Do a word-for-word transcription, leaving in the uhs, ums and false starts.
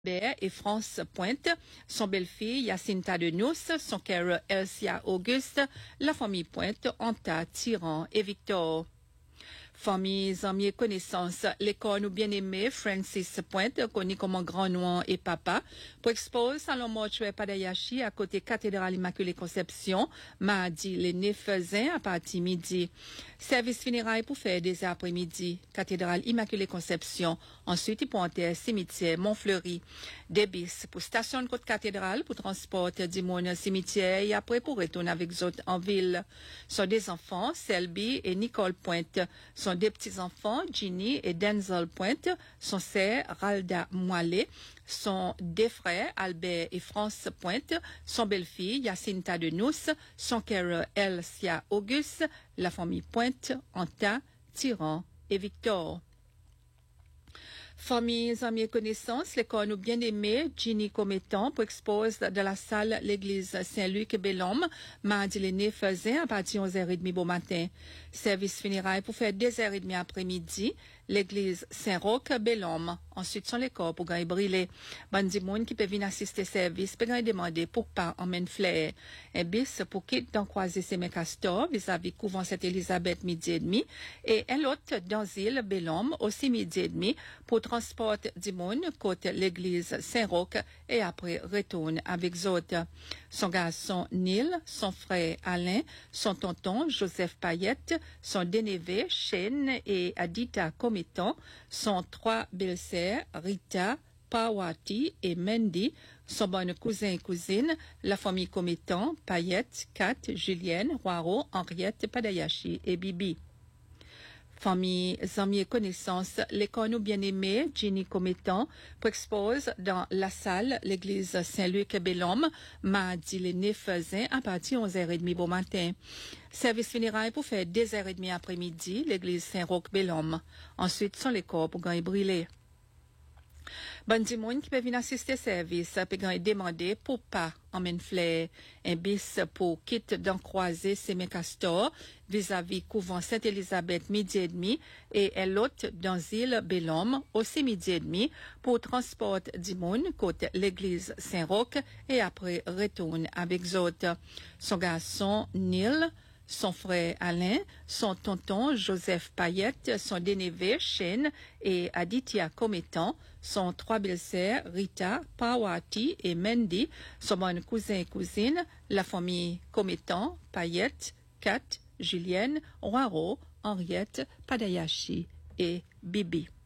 et France Pointe, son belle-fille Yacinta de Nous, son cœur Elsia Auguste, la famille Pointe, Anta, Tyran et Victor. Famille, amis et connaissances, l'école nous bien-aimé Francis Pointe, connu comme Grand Noir et Papa, pour exposer salon mortuaire Padayashi à côté cathédrale Immaculée Conception, mardi le neuf juin à partir midi. Service funérailles pour faire des après-midi, cathédrale Immaculée Conception, ensuite Pontier, cimetière Montfleury. Débis pour station de côte cathédrale pour transporter du monde cimetière et après pour retourner avec eux en ville. Sont des enfants, Selby et Nicole Pointe, sont des petits-enfants, Ginny et Denzel Pointe, son sœur, Ralda Moilet, son deux frères, Albert et France Pointe, son belle-fille, Yacinta de Nous, son cœur, Elsia Auguste, la famille Pointe, Anta, Tyran et Victor. Familles, amis et connaissances, l'école nous bien-aimé, Ginny Cométan, pour exposer de la salle l'église Saint-Luc Bellhomme, mardi le neuf juin à partir de onze heures trente bon matin. Service funérailles pour faire deux heures trente après-midi, l'église Saint-Roch Bellhomme. Ensuite, sont les corps pour gagner brûler. Bandi moun qui peut venir assister service, peut gagner demander pour pas emmène flair. Un bis pour quitte dans croiser ses Castor vis-à-vis couvent Sainte-Élisabeth midi et demi. Et un autre dans île Bellhomme aussi midi et demi pour transport du monde côté l'église Saint-Roch et après retourne avec autres. Son garçon Neil, son frère Alain, son tonton Joseph Payette, son dénévé Shane et Adita Cométan, son trois belles-sœurs Rita, Pawati et Mendy, son bon cousin et cousine, la famille Cométan, Payette, Kat, Julienne, Roiro, Henriette, Padayashi et Bibi. Famille, amis et connaissances, l'école nous bien-aimé, Ginny Cométan, pour expose dans la salle l'église Saint-Luc Bellhomme, mardi le neuf juin à partir de onze heures trente bon matin. Service funérailles pour faire deux heures trente après-midi, l'église Saint-Roch Bellhomme. Ensuite, sont les corps pour gagner brûler. Bandi moun qui peut venir assister service, peut gagner demander pour pas emmène flair. Un bis pour quitte d'en croiser ses Castor vis-à-vis couvent Sainte-Élisabeth midi et demi et un l'autre dans île Bellhomme aussi midi et demi pour transport du monde côté l'église Saint-Roch et après retourne avec autres. Son garçon Neil, son frère Alain, son tonton Joseph Payette, son dénévé Shane et Aditya Cométan, son trois belles-sœurs Rita, Pawati et Mendy, son bon cousin et cousine, la famille Cométan, Payette, Kat, Julienne, Roiro, Henriette, Padayashi et Bibi.